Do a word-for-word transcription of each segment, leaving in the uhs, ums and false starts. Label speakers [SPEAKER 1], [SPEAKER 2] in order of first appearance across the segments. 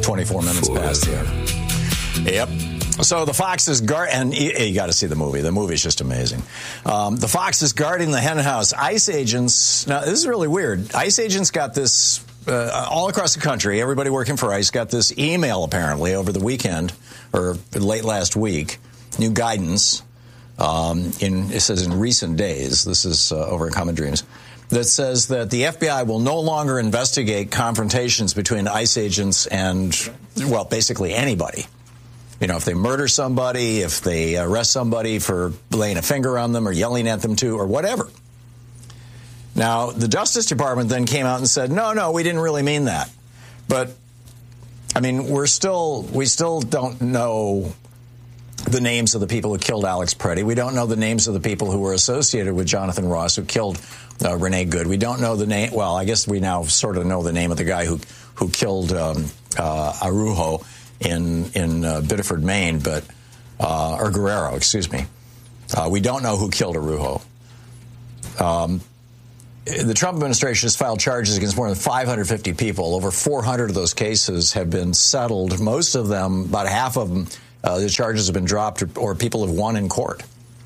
[SPEAKER 1] twenty-four minutes
[SPEAKER 2] Forever.
[SPEAKER 1] past the hour. Yep. So the fox is guard, and you, you got to see the movie. The movie is just amazing. Um, the fox is guarding the hen house. ICE agents. Now this is really weird. ICE agents got this uh, all across the country. Everybody working for ICE got this email apparently over the weekend or late last week. New guidance. Um, in it says in recent days. This is uh, over at Common Dreams. That says that the F B I will no longer investigate confrontations between ICE agents and, well, basically anybody. You know, if they murder somebody, if they arrest somebody for laying a finger on them or yelling at them too, or whatever. Now, the Justice Department then came out and said, no, no, we didn't really mean that. But, I mean, we're still, we still don't know the names of the people who killed Alex Preddy. We don't know the names of the people who were associated with Jonathan Ross, who killed uh, Renee Good. We don't know the name. Well, I guess we now sort of know the name of the guy who who killed um, uh, Arujo in in uh, Biddeford, Maine, but uh, or Guerrero, excuse me. Uh, we don't know who killed Arujo. Um, the Trump administration has filed charges against more than five hundred fifty people. Over four hundred of those cases have been settled. Most of them, about half of them, uh, the charges have been dropped, or, or people have won in court.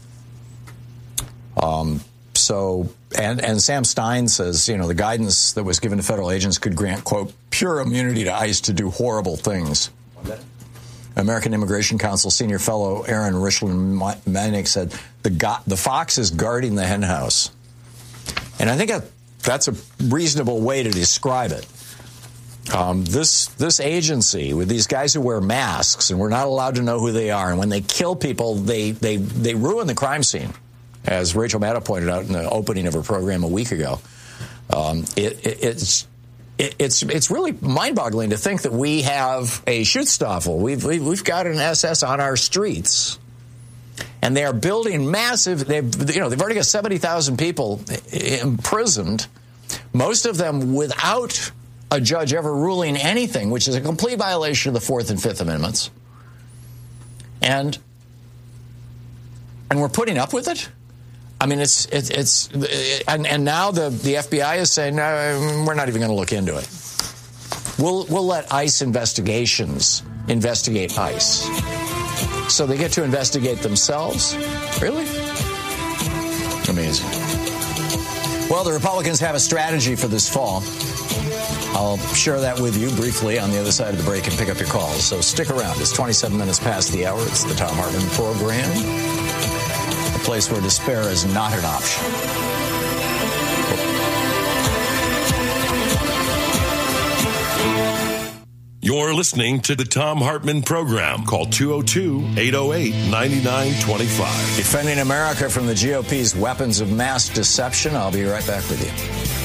[SPEAKER 1] Um, so, and, and Sam Stein says, you know, the guidance that was given to federal agents could grant, quote, pure immunity to ICE to do horrible things. American Immigration Council senior fellow Aaron Richland-Manick said, the, go- the fox is guarding the hen house. And I think that, that's a reasonable way to describe it. Um, this this agency with these guys who wear masks, and we're not allowed to know who they are, and when they kill people, they they they ruin the crime scene, as Rachel Maddow pointed out in the opening of her program a week ago. Um, it, it, it's it, it's it's really mind-boggling to think that we have a Schutzstaffel. We've we've, we've got an S S on our streets, and they are building massive. They you know they've already got seventy thousand people imprisoned, most of them without a judge ever ruling anything, which is a complete violation of the Fourth and Fifth Amendments. And and we're putting up with it? I mean, it's, it's, it's and, and now the, the F B I is saying, no, we're not even going to look into it. We'll, we'll let ICE investigations investigate ICE. So they get to investigate themselves? Really? Amazing. Well, the Republicans have a strategy for this fall. I'll share that with you briefly on the other side of the break and pick up your calls. So stick around. It's twenty-seven minutes past the hour. It's the Thom Hartmann Program, a place where despair is not an option.
[SPEAKER 2] You're listening to the Thom Hartmann Program. Call two oh two, eight oh eight, nine nine two five.
[SPEAKER 1] Defending America from the G O P's weapons of mass deception. I'll be right back with you.